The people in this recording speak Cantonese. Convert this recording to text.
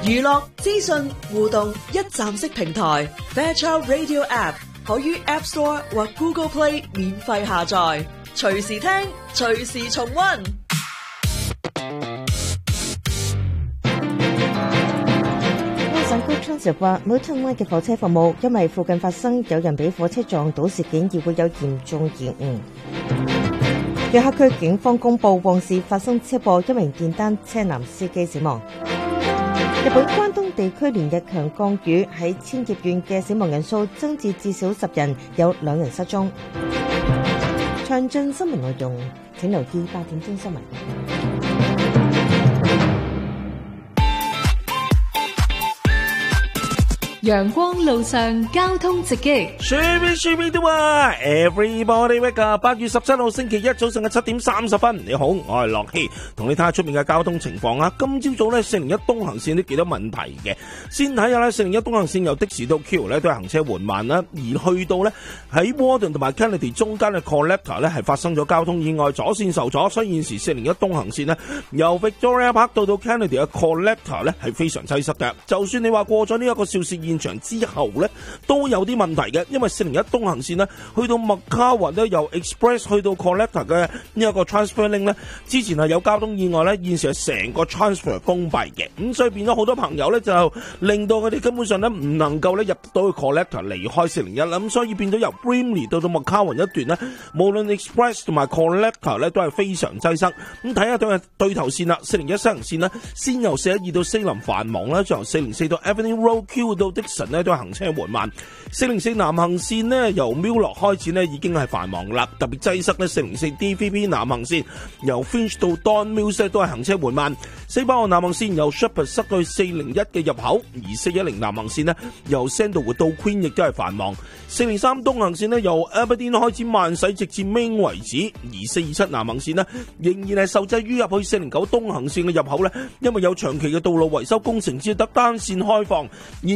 娛樂、資訊、互動一站式平台 Fairchild Radio App 可於 App Store 或 Google Play 免費下載，隨時聽，隨時重溫。 Good Transit 話 Milton Line 嘅火車服務因為附近發生有人俾火車撞到事件，而會有嚴重延誤。約克區警方公布旺市發生車禍，一名電單車男司機死亡。日本關東地區連日強降雨，喺千葉縣嘅死亡人數增至至少10人，有2人失蹤。詳盡新聞內容，請留意8點鐘新聞。 陽光路上交通直擊 Everybody wake up 8月17號星期一早上嘅7點30分，你好，我係樂希，同你睇下出面嘅交通情況啊。今朝早咧401東行線都幾多問題嘅，先睇下咧401東行線由的士到 Q 咧都係行車緩慢啦，而去到咧喺 Warden 同埋 Kennedy 中間嘅 Collector 咧係發生咗交通意外，左線受阻，所以現時401東行線呢由 Victoria Park 到 Kennedy 嘅 Collector 咧係非常擠塞嘅，就算你話過咗呢一個肇事現場之後咧都有啲問題嘅，因為401東行線呢去到麥卡雲咧由 Express 去到 Collector 嘅呢一個 Transfer Link 咧之前係有交通意外咧，現時係成個 Transfer 封閉嘅，咁所以變咗好多朋友咧就令到佢哋根本上咧唔能夠咧入到去 Collector 離開401啦，咁所以變咗由 Brimley 到麥卡雲一段咧，無論 Express 同埋 Collector 咧都係非常擠塞。咁睇下對頭線啦，401西行線呢先由412到西林繁忙啦，再由404到 Avenue Road Q 到 Dixon 咧都係行車緩慢。404南行線呢由 Miller 開始呢已經係繁忙啦，特別擠塞呢404 DVP 南行線由 Finch 到 Don Mills 都係行車緩慢。400號南行線由 Shepherd 塞到401嘅入口，而410南行線呢由 Sandalwood 到 Queen 亦都係繁忙。403東行線呢由 Aberdeen 開始慢駛直至 Main 為止，而427南行線呢仍然係受制於入去409東行線嘅入口呢，因為有長期嘅道路維修工程，只得單線開放。